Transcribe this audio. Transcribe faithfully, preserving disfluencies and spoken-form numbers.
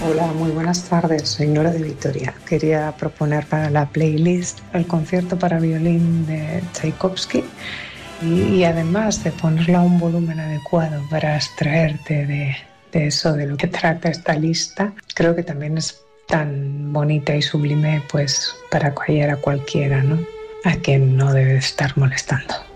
Hola, muy buenas tardes. Soy Nora de Vitoria. Quería proponer para la playlist el concierto para violín de Tchaikovsky y, y además de ponerla a un volumen adecuado para abstraerte de, de eso, de lo que trata esta lista. Creo que también es tan bonita y sublime pues para callar a cualquiera, ¿no? A quien no debe estar molestando.